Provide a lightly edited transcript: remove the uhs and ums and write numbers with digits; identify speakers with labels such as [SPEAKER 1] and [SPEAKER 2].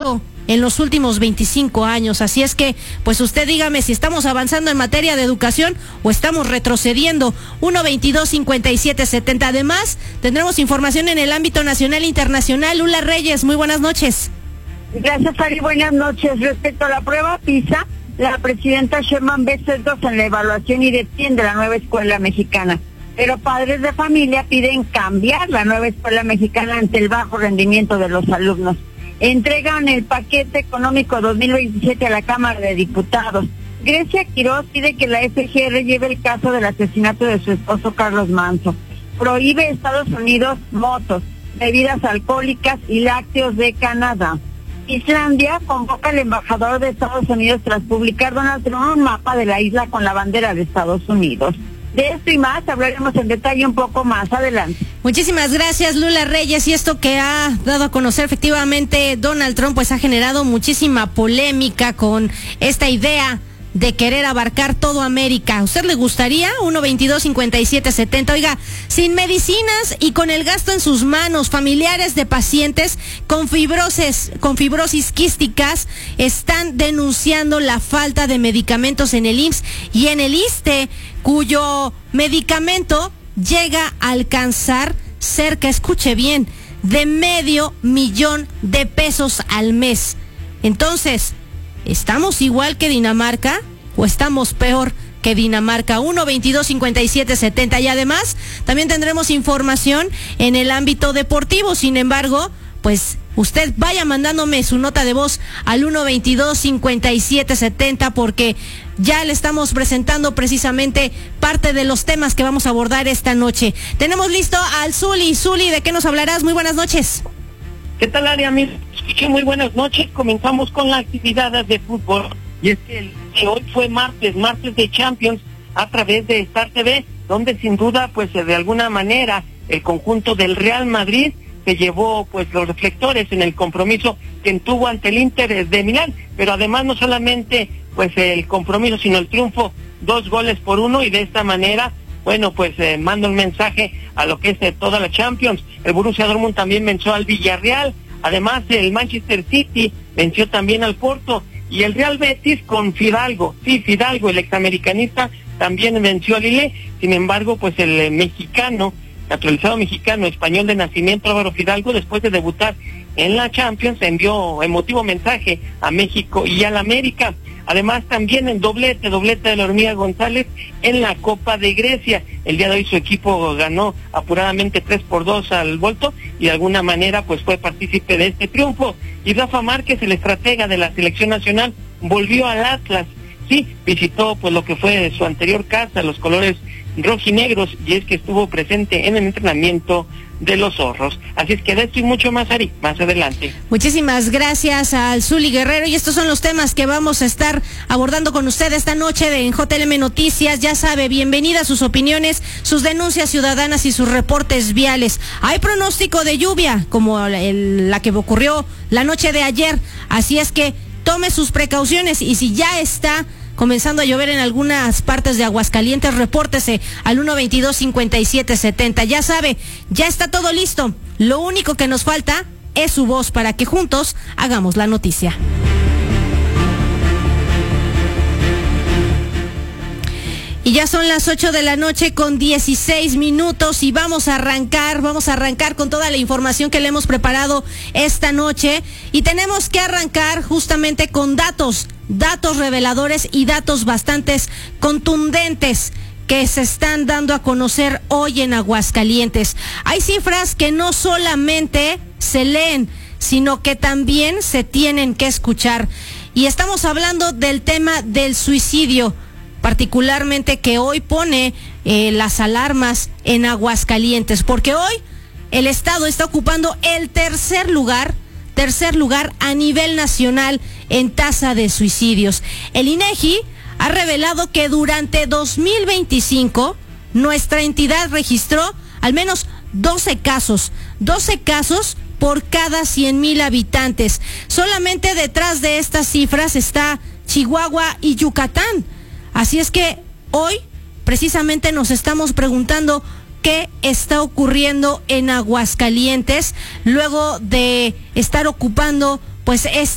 [SPEAKER 1] México en los últimos 25 años. Así es que, pues usted dígame si estamos avanzando en materia de educación o estamos retrocediendo. 1-22-57-70. Además, tendremos información en el ámbito nacional e internacional. Lula Reyes, muy buenas noches.
[SPEAKER 2] Gracias, Ari. Buenas noches. Respecto a la prueba PISA, la presidenta Sheinbaum ve sesgos en la evaluación y defiende la nueva escuela mexicana. Pero padres de familia piden cambiar la nueva escuela mexicana ante el bajo rendimiento de los alumnos. Entregan el paquete económico 2027 a la Cámara de Diputados. Grecia Quiroz pide que la FGR lleve el caso del asesinato de su esposo Carlos Manso. Prohíbe Estados Unidos motos, bebidas alcohólicas y lácteos de Canadá. Islandia convoca al embajador de Estados Unidos tras publicar Donald Trump un mapa de la isla con la bandera de Estados Unidos. De esto y más hablaremos en detalle un poco más adelante.
[SPEAKER 1] Muchísimas gracias, Lula Reyes. Y esto que ha dado a conocer efectivamente Donald Trump, pues ha generado muchísima polémica con esta idea de querer abarcar todo América. ¿A usted le gustaría? 1-22-57-70. Oiga, sin medicinas y con el gasto en sus manos, familiares de pacientes con fibrosis quísticas están denunciando la falta de medicamentos en el IMSS y en el ISSSTE, cuyo medicamento llega a alcanzar cerca, escuche bien, de $500,000 al mes. Entonces, ¿estamos igual que Dinamarca o estamos peor que Dinamarca? 1-22-57-70. Y además, también tendremos información en el ámbito deportivo. Sin embargo, pues usted vaya mandándome su nota de voz al 1-22-57-70 porque ya le estamos presentando precisamente parte de los temas que vamos a abordar esta noche. Tenemos listo al Zuli. Zuli, ¿de qué nos hablarás? Muy buenas noches.
[SPEAKER 3] ¿Qué tal, Aria? Muy buenas noches. Comenzamos con las actividades de fútbol. Y es que hoy fue martes de Champions a través de Star TV, donde sin duda, pues de alguna manera, el conjunto del Real Madrid se llevó pues los reflectores en el compromiso que tuvo ante el Inter de Milán. Pero además no solamente pues el compromiso, sino el triunfo, 2-1, y de esta manera, bueno, pues manda un mensaje a lo que es toda la Champions. El Borussia Dortmund también venció al Villarreal. Además, el Manchester City venció también al Porto. Y el Real Betis con Fidalgo. Sí, Fidalgo, el examericanista, también venció al Lille. Sin embargo, pues el mexicano, naturalizado mexicano, español de nacimiento, Álvaro Fidalgo, después de debutar en la Champions, envió emotivo mensaje a México y a la América. Además, también en doblete de la Hormiga González en la Copa de Grecia. El día de hoy su equipo ganó apuradamente 3-2 al Volto y de alguna manera pues fue partícipe de este triunfo. Y Rafa Márquez, el estratega de la selección nacional, volvió al Atlas. Sí, visitó pues lo que fue su anterior casa, los colores rojinegros, y es que estuvo presente en el entrenamiento de los zorros. Así es que de esto y mucho más, Ari, más adelante.
[SPEAKER 1] Muchísimas gracias al Zuli Guerrero, y estos son los temas que vamos a estar abordando con usted esta noche en JLM Noticias. Ya sabe, bienvenidas sus opiniones, sus denuncias ciudadanas y sus reportes viales. Hay pronóstico de lluvia, como la que ocurrió la noche de ayer, así es que tome sus precauciones, y si ya está comenzando a llover en algunas partes de Aguascalientes, repórtese al 1-22-57-70. Ya sabe, ya está todo listo. Lo único que nos falta es su voz para que juntos hagamos la noticia. Y ya son las 8:16 p.m. y vamos a arrancar con toda la información que le hemos preparado esta noche. Y tenemos que arrancar justamente con datos reveladores y datos bastante contundentes que se están dando a conocer hoy en Aguascalientes. Hay cifras que no solamente se leen, sino que también se tienen que escuchar. Y estamos hablando del tema del suicidio, particularmente que hoy pone las alarmas en Aguascalientes, porque hoy el estado está ocupando el tercer lugar a nivel nacional en tasa de suicidios. El INEGI ha revelado que durante 2025 nuestra entidad registró al menos 12 casos por cada 100,000 habitantes. Solamente detrás de estas cifras está Chihuahua y Yucatán. Así es que hoy precisamente nos estamos preguntando qué está ocurriendo en Aguascalientes luego de estar ocupando pues